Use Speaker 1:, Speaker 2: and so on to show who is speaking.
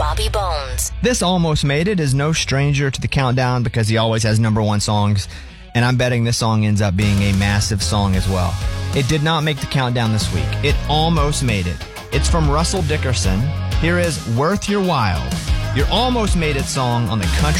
Speaker 1: Bobby Bones.
Speaker 2: This Almost Made It is no stranger to the countdown because he always has number one songs, and I'm betting this song ends up being a massive song as well. It did not make the countdown this week. It almost made it. It's from Russell Dickerson. Here is Worth Your While, your Almost Made It song on the Country